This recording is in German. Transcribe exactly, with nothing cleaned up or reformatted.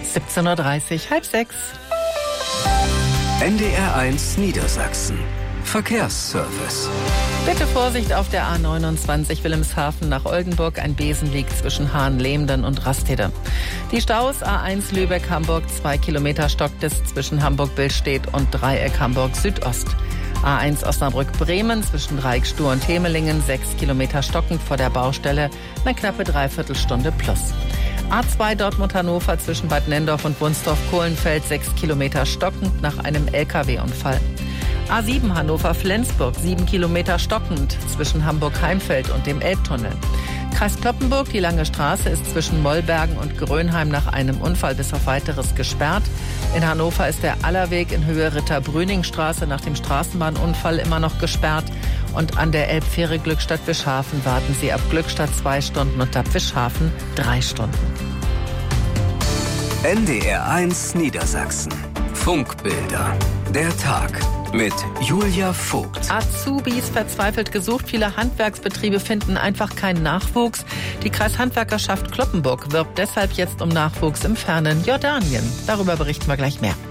siebzehn Uhr dreißig, halb sechs. N D R eins Niedersachsen. Verkehrsservice. Bitte Vorsicht auf der A neunundzwanzig Wilhelmshaven nach Oldenburg. Ein Besen liegt zwischen Hahnleemden und Rastede. Die Staus A eins Lübeck-Hamburg, zwei Kilometer stockt es zwischen Hamburg-Billstedt und Dreieck Hamburg Südost. A eins Osnabrück-Bremen zwischen Dreieck-Stur und Hemelingen, sechs Kilometer stockend vor der Baustelle, eine knappe Dreiviertelstunde plus. A zwei Dortmund-Hannover zwischen Bad Nenndorf und Wunstorf-Kohlenfeld, sechs Kilometer stockend nach einem L K W-Unfall. A sieben Hannover-Flensburg, sieben Kilometer stockend zwischen Hamburg-Heimfeld und dem Elbtunnel. Kreis Cloppenburg, die Lange Straße ist zwischen Mollbergen und Grönheim nach einem Unfall bis auf Weiteres gesperrt. In Hannover ist der Allerweg in Höhe Ritter-Brüning-Straße nach dem Straßenbahnunfall immer noch gesperrt. Und an der Elbfähre Glückstadt-Wischhafen warten Sie ab Glückstadt zwei Stunden und ab Wischhafen drei Stunden. N D R eins Niedersachsen. Funkbilder. Der Tag mit Julia Vogt. Azubis verzweifelt gesucht. Viele Handwerksbetriebe finden einfach keinen Nachwuchs. Die Kreishandwerkerschaft Cloppenburg wirbt deshalb jetzt um Nachwuchs im fernen Jordanien. Darüber berichten wir gleich mehr.